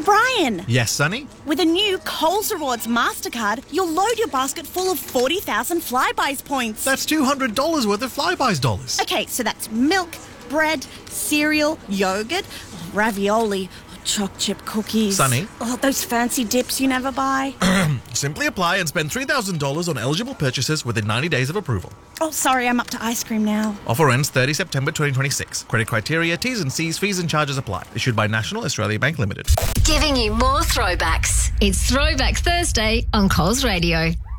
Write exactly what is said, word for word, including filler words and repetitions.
Brian, Yes, Sonny? with a new Coles Rewards MasterCard, you'll load your basket full of forty thousand Flybuys points. That's two hundred dollars worth of Flybuys dollars. Okay, so that's milk, bread, cereal, yogurt, ravioli, choc chip cookies. Sonny? Oh, those fancy dips you never buy. Simply apply and spend three thousand dollars on eligible purchases within ninety days of approval. Oh, sorry, I'm up to ice cream now. Offer ends thirtieth September twenty twenty-six. Credit criteria, T's and C's, fees and charges apply. Issued by National Australia Bank Limited. Giving you more throwbacks. It's Throwback Thursday on Coles Radio.